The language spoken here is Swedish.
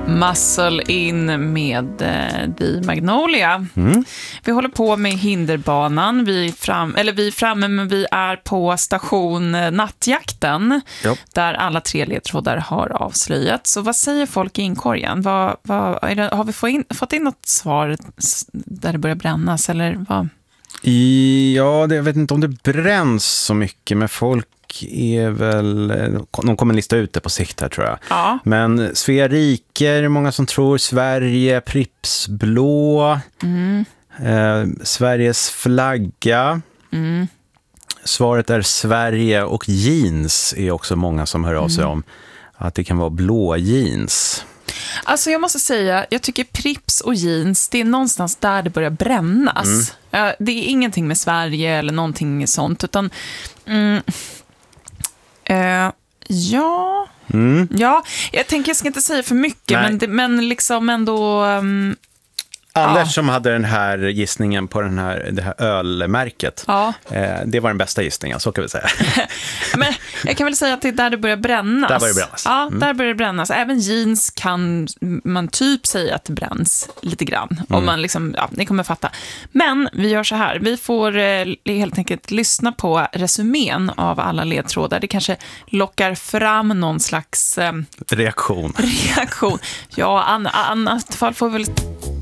Muscle In med The Magnolia. Vi håller på med hinderbanan. Vi är framme, men vi är på station Nattjakten. Yep. Där alla 3 ledtrådar har avslöjats. Så vad säger folk i inkorgen? Har vi fått in något svar där det börjar brännas? Eller vad? Jag vet inte om det bränns så mycket, men folk är väl, de kommer lista ut det på sikt här, tror jag. Ja. Men Svea Riker, många som tror, Sverige, Pripps blå, Sveriges flagga. Svaret är Sverige, och jeans är också många som hör av sig om att det kan vara blå jeans. Alltså jag måste säga, jag tycker Pripps och jeans, det är någonstans där det börjar brännas. Det är ingenting med Sverige eller någonting sånt, utan ja, jag tänker jag ska inte säga för mycket, men liksom ändå Anders som hade den här gissningen på det här ölmärket. Ja. Det var den bästa gissningen, så kan vi säga. Men jag kan väl säga att det är där det börjar brännas. Där börjar det brännas. Ja, där börjar det brännas. Även jeans kan man typ säga att det bränns lite grann. Om man liksom, ni kommer fatta. Men vi gör så här. Vi får helt enkelt lyssna på resumén av alla ledtrådar. Det kanske lockar fram någon slags reaktion. Ja, annat fall får vi väl